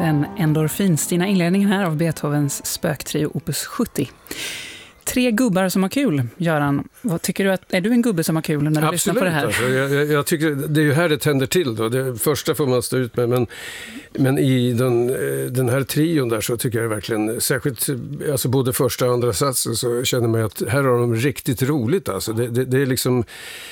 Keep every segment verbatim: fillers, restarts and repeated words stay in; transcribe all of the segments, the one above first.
Den endorfinstina inledningen här av Beethovens spöktrio opus sjuttio. Tre gubbar som har kul, Göran. Vad tycker du att, är du en gubbe som har kul när du Absolut, lyssnar på det här? Alltså, jag, jag, jag tycker det är ju här det tänder till då. Det första får man stå ut med, men, men i den, den här trion där så tycker jag verkligen, särskilt alltså både första och andra satsen, så känner man att här har de riktigt roligt. Alltså. Det, det, det är liksom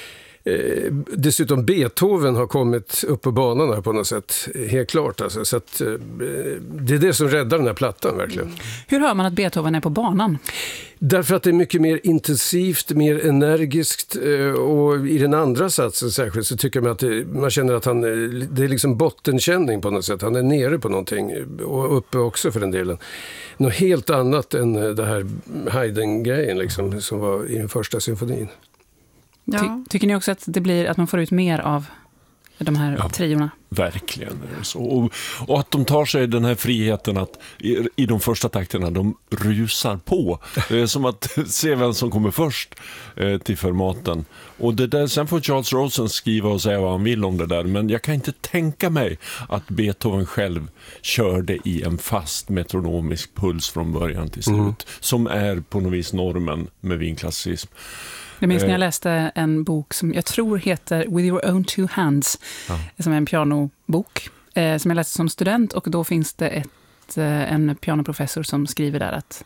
Eh, dessutom Beethoven har kommit upp på banan här på något sätt, helt klart alltså. Så att, eh, det är det som räddar den här plattan verkligen. Mm. Hur hör man att Beethoven är på banan? Därför att det är mycket mer intensivt, mer energiskt, eh, och i den andra satsen särskilt så tycker man att det, man känner att han, det är liksom bottenkänning på något sätt. Han är nere på någonting och uppe också för den delen. Något helt annat än det här Haydn-grejen liksom, som var i den första symfonin. Ja. Ty- tycker ni också att det blir att man får ut mer av de här ja, triorna? Verkligen är det så. Och, och att de tar sig den här friheten att i, i de första takterna de rusar på. Det är som att se vem som kommer först eh, till formaten. Och det där, sen får Charles Rosen skriva och säga vad han vill om det där. Men jag kan inte tänka mig att Beethoven själv körde i en fast metronomisk puls från början till slut. Mm. Som är på något vis normen med vinklassism. Jag minns när jag läste en bok som jag tror heter With Your Own Two Hands, ja. Som är en pianobok eh, som jag läste som student, och då finns det ett, eh, en pianoprofessor som skriver där att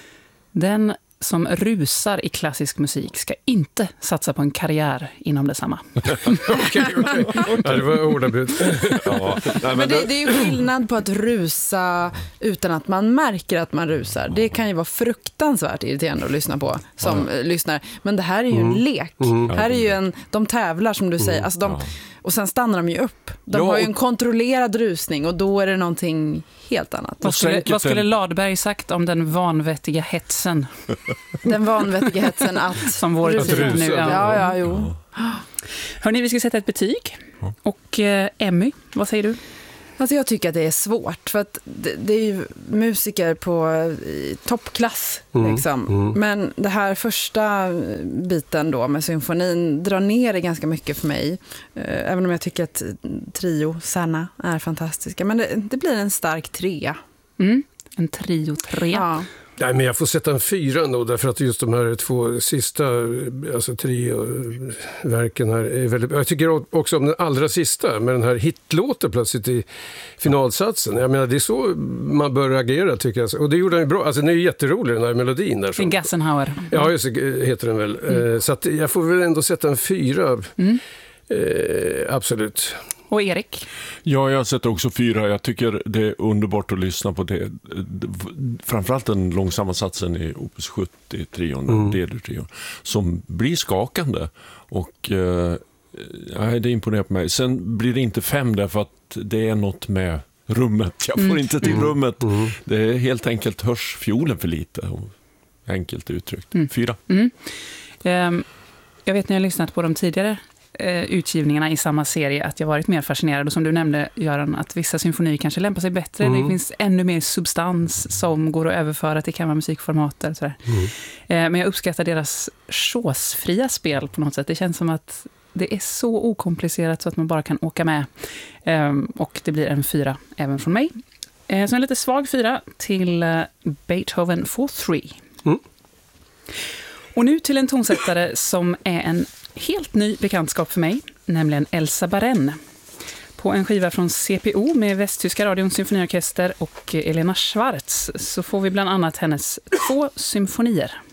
den som rusar i klassisk musik ska inte satsa på en karriär inom detsamma. Okej, okej. Ja, det var ordabud. Ja. Nej, men det, det är ju skillnad på att rusa utan att man märker att man rusar. Det kan ju vara fruktansvärt irriterande att lyssna på som ja. lyssnar. Men det här är ju en lek. Mm. Här är ju en, de tävlar som du säger. Mm. Alltså de, ja. Och sen stannar de ju upp. De ja. har ju en kontrollerad rusning och då är det någonting helt annat. Vad skulle, vad skulle Ladberg sagt om den vanvettiga hetsen? Den vanvettiga hetsen att som vår rusa. Nu, ja. Ja, ja, jo. Hörrni, vi ska sätta ett betyg. Och eh, Emmy, vad säger du? Alltså jag tycker att det är svårt för att det, det är ju musiker på i toppklass mm, liksom. Mm. Men det här första biten då med symfonin drar ner det ganska mycket för mig. Eh, även om jag tycker att trio, Sanna är fantastiska. Men det, det blir en stark trea. Mm. En trio tre. Ja. Nej, men jag får sätta en fyra då, därför att just de här två sista, alltså tre verken här är väldigt... Jag tycker också om den allra sista, med den här hitlåten plötsligt i finalsatsen. Jag menar, det är så man bör reagera, tycker jag. Och det gjorde han ju bra. Alltså, den är ju jätterolig, den här melodin där. Som... Gassenhauer. Ja, just det, heter den väl. Mm. Så att jag får väl ändå sätta en fyra. Mm. Eh, absolut. Och Erik? Ja, jag sätter också fyra. Jag tycker det är underbart att lyssna på det. Framförallt den långsamma satsen i opus sjuttio, trion, mm. D-dur-trion, som blir skakande. Och eh, det imponerar på mig. Sen blir det inte fem därför att det är något med rummet. Jag får mm. inte till rummet. Mm. Det är helt enkelt hörs fiolen för lite. Enkelt uttryckt. Mm. Fyra. Mm. Um, jag vet när jag har lyssnat på de tidigare utgivningarna i samma serie att jag varit mer fascinerad, och som du nämnde, Göran, att vissa symfonier kanske lämpar sig bättre. Mm. Det finns ännu mer substans som går att överföra till kammarmusikformat och sådär. Mm. Men jag uppskattar deras chosefria spel på något sätt. Det känns som att det är så okomplicerat så att man bara kan åka med. Och det blir en fyra även från mig. Så en lite svag fyra till Beethoven four three. Mm. Och nu till en tonsättare som är en helt ny bekantskap för mig, nämligen Elsa Baren. På en skiva från C P O med Västtyska radions symfoniorkester och Elena Schwarz så får vi bland annat hennes två symfonier.